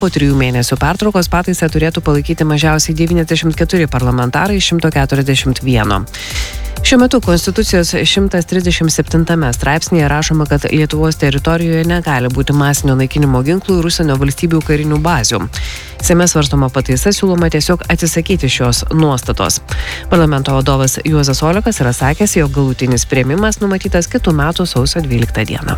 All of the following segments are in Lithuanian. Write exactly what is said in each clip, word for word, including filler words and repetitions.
Po trijų mėnesių pertraukos pataisą turėtų palaikyti mažiausiai devyniasdešimt keturi parlamentarai iš šimto keturiasdešimt vieno. Šiuo metu Konstitucijos šimtas trisdešimt septintame straipsnėje rašoma, kad Lietuvos teritorijoje negali būti masinio naikinimo ginklų ir užsienio valstybių karinių bazių. Seime svarstoma pataisa siūloma tiesiog atsisakyti šios nuostatos. Parlamento vadovas Juozas Olekas yra sakęs, jog galutinis priėmimas numatytas kitų metų sausio dvyliktą dieną.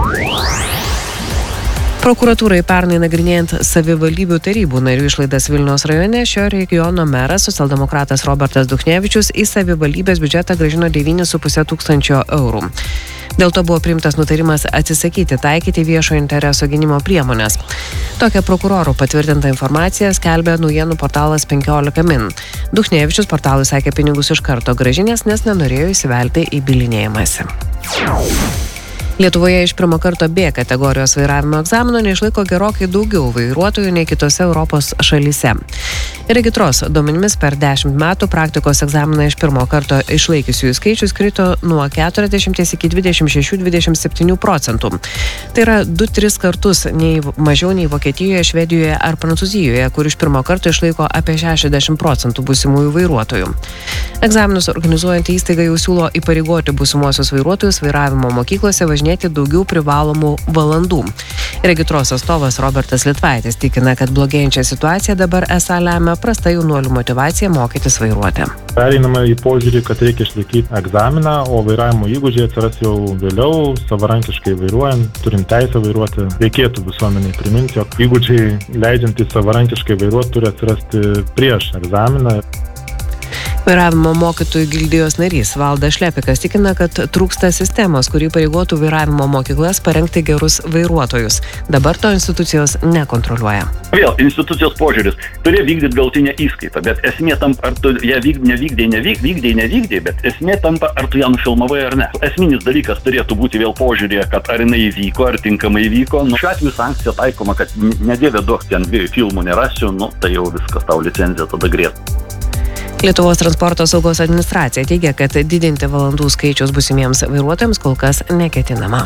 Prokuratūrai pernai nagrinėjant savivaldybių tarybų narių išlaidas Vilniaus rajone, šio regiono meras, socialdemokratas Robertas Duchnevičius, į savivaldybės biudžetą grąžino devynis su puse tūkstančio eurų. Dėl to buvo priimtas nutarimas atsisakyti taikyti viešo intereso gynimo priemonės. Tokią prokurorų patvirtintą informaciją skelbia naujienų portalas penkiolika min. Duchnevičius portalui sakė pinigus iš karto grąžinęs, nes nenorėjo įsivelti į bylinėjimąsi. Lietuvoje iš pirmo karto B kategorijos vairavimo egzamino neišlaiko gerokai daugiau vairuotojų nei kitose Europos šalyse. Regitros duomenimis per dešimt metų praktikos egzaminą iš pirmo karto išlaikiusiųjų skaičius krito nuo keturiasdešimt iki dvidešimt šeši dvidešimt septyni procentų. Tai yra du tris kartus nei, mažiau nei Vokietijoje, Švedijoje ar Prancūzijoje, kur iš pirmo karto išlaiko apie šešiasdešimt procentų būsimųjų vairuotojų. Egzaminus organizuojant įstaiga jau siūlo įpareigoti būsimuosius vairuotojus vairavimo mokyklose važinėti daugiau privalomų valandų. Regitros atstovas Robertas Litvaitis tikina, kad blogėjančią situaciją dabar esą lemia prasta jaunuolių motyvacija mokytis vairuoti. Pereinama į požiūrį, kad reikia išlaikyti egzaminą, o vairavimo įgūdžiai atsiras jau vėliau, savarankiškai vairuojant, turim teisę vairuoti. Reikėtų visuomeniai priminti, jog įgūdžiai leidžiantys savarankiškai vairuoti turi atsirasti prieš egzaminą. Vairavimo mokytojų gildijos narys Valdas Šlepikas tikina, kad trūksta sistemos, kuri pareigotų vairavimo mokyklas parengti gerus vairuotojus. Dabar to institucijos nekontroliuoja. Vėl, institucijos požiūris turi vykdyti galutinę įskaitą, bet esmė tampa, ar tu ją vykdai, nevykdai, nevykdai, vykdai, nevykdai, bet esmė tampa, ar tu ją nufilmavai ar ne. Esminis dalykas turėtų būti vėl požiūrėje, kad ar jinai įvyko, ar tinkamai įvyko. Nu, šiuo atveju sankcija taikoma, kad nedėvė duok ten dviejų filmų nerasiu, nu, tai jau viskas, tau licenzija tada grėstų. Lietuvos transporto saugos administracija teigia, kad didinti valandų skaičius būsimiems vairuotojams kol kas neketinama.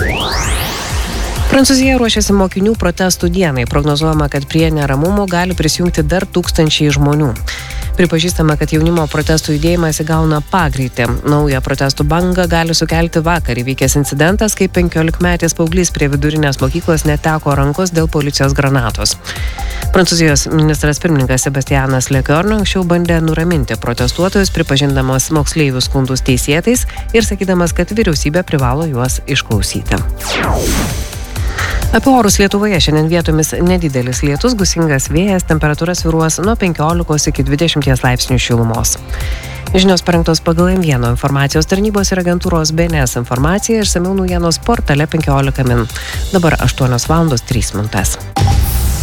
Prancūzija ruošiasi mokinių protestų dienai. Prognozuojama, kad prie neramumų gali prisijungti dar tūkstančiai žmonių. Pripažįstama, kad jaunimo protestų judėjimas įgauna pagreitį. Naują protestų bangą gali sukelti vakar įvykęs incidentas, kai penkiolikmetis paauglys prie vidurinės mokyklos neteko rankos dėl policijos granatos. Prancūzijos ministras pirmininkas Sebastianas Lecornu anksčiau bandė nuraminti protestuotojus, pripažindamas moksleivių skundus teisėtais ir sakydamas, kad vyriausybė privalo juos išklausyti. Apie orus Lietuvoje šiandien vietomis nedidelis lietus, gūsingas vėjas, temperatūra svyruos nuo penkiolikos iki dvidešimties laipsnių šilumos. Žinios parengtos pagal M vienas informacijos tarnybos ir agentūros B N S informaciją, išsamiau naujienos portale penkiolika min. Dabar aštuonios valandos trys minutės.